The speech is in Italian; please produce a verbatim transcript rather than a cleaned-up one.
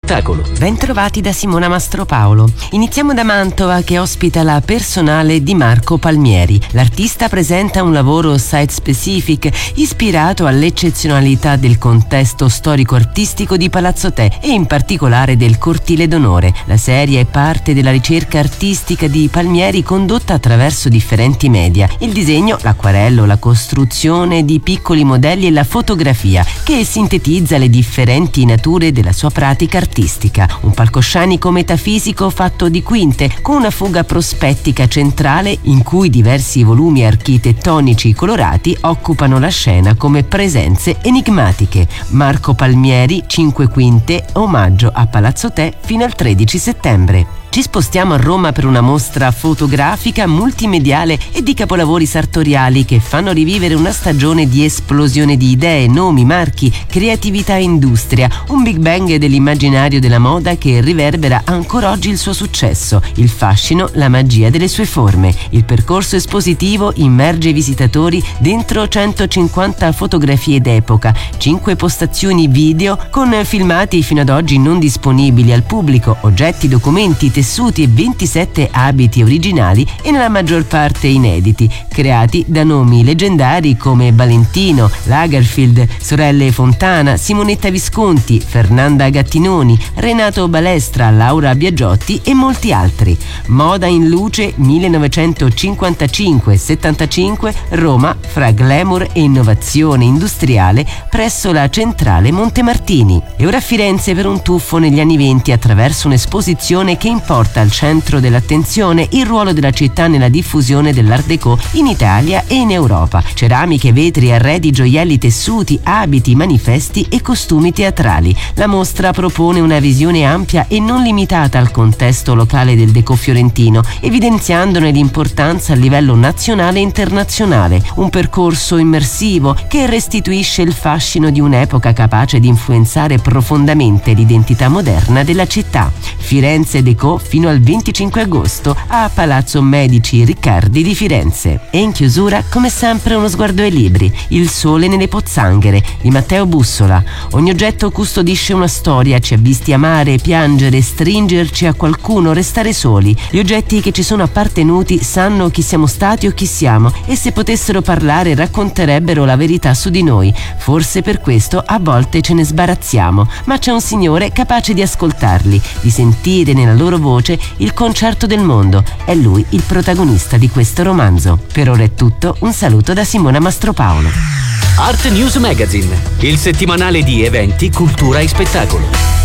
spettacolo. Bentrovati da Simona Mastropaolo. Iniziamo da Mantova, che ospita la personale di Marco Palmieri. L'artista presenta un lavoro site-specific ispirato all'eccezionalità del contesto storico-artistico di Palazzo Te e in particolare del Cortile d'Onore. La serie è parte della ricerca artistica di Palmieri condotta attraverso differenti media: il disegno, l'acquarello, la costruzione di piccoli modelli e la fotografia, che sintetizza le differenti nature della sua pratica artistica. Un palcoscenico metafisico fatto di quinte, con una fuga prospettica centrale in cui diversi volumi architettonici colorati occupano la scena come presenze enigmatiche. Marco Palmieri, cinque quinte, omaggio a Palazzo Te fino al tredici settembre. Ci spostiamo a Roma per una mostra fotografica, multimediale e di capolavori sartoriali che fanno rivivere una stagione di esplosione di idee, nomi, marchi, creatività e industria, un big bang dell'immaginario della moda che riverbera ancora oggi il suo successo, il fascino, la magia delle sue forme. Il percorso espositivo immerge i visitatori dentro centocinquanta fotografie d'epoca, cinque postazioni video con filmati fino ad oggi non disponibili al pubblico, oggetti, documenti, tessuti e ventisette abiti originali e nella maggior parte inediti, creati da nomi leggendari come Valentino, Lagerfeld, sorelle Fontana, Simonetta Visconti, Fernanda Gattinoni, Renato Balestra, Laura Biagiotti e molti altri. Moda in luce millenovecentocinquantacinque settantacinque, Roma, fra glamour e innovazione industriale presso la centrale Montemartini. E ora a Firenze per un tuffo negli anni venti attraverso un'esposizione che porta al centro dell'attenzione il ruolo della città nella diffusione dell'Art Déco in Italia e in Europa. Ceramiche, vetri, arredi, gioielli, tessuti, abiti, manifesti e costumi teatrali. La mostra propone una visione ampia e non limitata al contesto locale del Déco fiorentino, evidenziandone l'importanza a livello nazionale e internazionale. Un percorso immersivo che restituisce il fascino di un'epoca capace di influenzare profondamente l'identità moderna della città. Firenze Déco fino al venticinque agosto a Palazzo Medici Riccardi di Firenze. E in chiusura, come sempre, uno sguardo ai libri. Il sole nelle pozzanghere di Matteo Bussola. Ogni oggetto custodisce una storia, ci ha visti amare, piangere, stringerci a qualcuno, restare soli. Gli oggetti che ci sono appartenuti sanno chi siamo stati o chi siamo e se potessero parlare racconterebbero la verità su di noi. Forse per questo a volte ce ne sbarazziamo, ma c'è un Signore capace di ascoltarli, di sentire nella loro voce il concerto del mondo. È lui il protagonista di questo romanzo. Per ora è tutto, un saluto da Simona Mastropaolo. Art News Magazine, il settimanale di eventi, cultura e spettacolo.